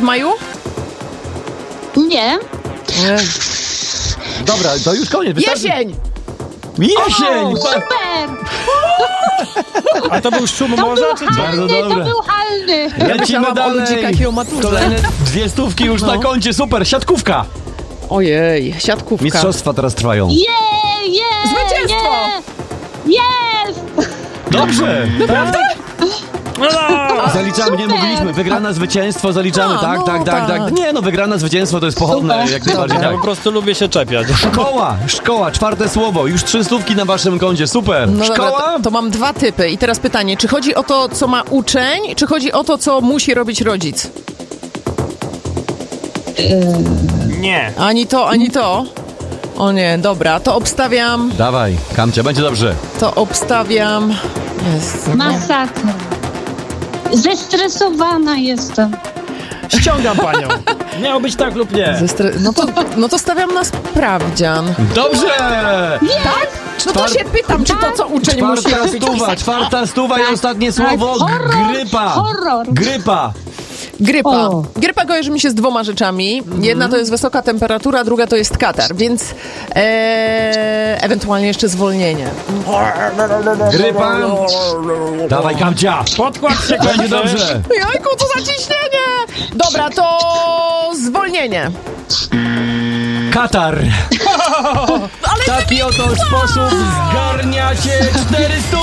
w maju? Nie. Dobra, to już koniec. Wystarczy. Jesień! Jesień! Super! A to był szum morza, czy co? Bardzo To dobre. był halny. Lecimy myślałam o dalej. ludzikach i o maturze. Kolejne 2 stówki już na koncie. Super, siatkówka. Ojej, siatkówka. Mistrzostwa teraz trwają. Zwycięstwo! Jest! Dobrze. Naprawdę? Zaliczamy, nie super. mówiliśmy. Wygrana zwycięstwo zaliczamy. A, Tak, no tak, tak, tak. tak. Nie no, wygrana zwycięstwo to jest pochodne. Super. Jak najbardziej Ja tak. po prostu lubię się czepiać. Szkoła, 4 słowo. Już 3 stówki na waszym koncie. Super. No dobra, Szkoła? to mam 2 typy. I teraz pytanie, czy chodzi o to, co ma uczeń, czy chodzi o to, co musi robić rodzic? Nie. Ani to, ani to. O nie, dobra, to obstawiam, Dawaj, Kamcia, będzie dobrze. Jest. Masakra. Zestresowana jestem. Ściągam panią. Miało być tak lub nie. No to stawiam na sprawdzian. Dobrze! No to się pytam, czy to, co uczeń musi robić. Czwarta stuwa i ostatnie słowo. Horror, Grypa. horror. Grypa. Grypa. O. Grypa kojarzy mi się z 2 rzeczami. Jedna to jest wysoka temperatura, druga to jest katar, więc ewentualnie jeszcze zwolnienie. Grypa. Dawaj, Kamcia. Podkład się Będzie kończy. dobrze. Jajku, co za ciśnienie! Dobra, to zwolnienie. Katar. W taki oto sposób zgarniacie 400.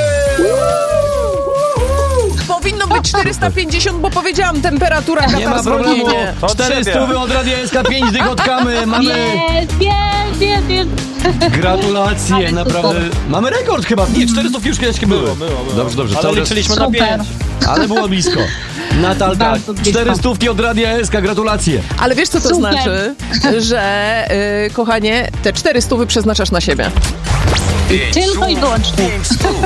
Powinno być 450, bo powiedziałam temperatura, Nie ma katar, problemu. zwolnienie. 400 od Radia SK, 5 dych od Kamy. Mamy Jest. gratulacje, naprawdę. Mamy rekord chyba. Nie, 400 już kiedyś były. Było. Dobrze, Ale cały czas. liczyliśmy na Super. 5. Ale było blisko. Natalka, Bardzo blisko. 400 od Radia SK, gratulacje. Ale wiesz, co to Super. znaczy? Że, kochanie, te 400 przeznaczasz na siebie. Tylko i wyłącznie.